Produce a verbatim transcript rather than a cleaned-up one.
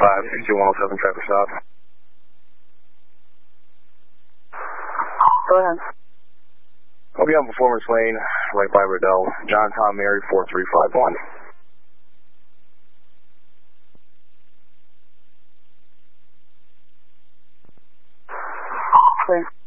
five, six two one oh seven, traffic stop. Go ahead. I'll be on Performance Lane, right by Riddell. John Tom Mary, four three five one. Clear.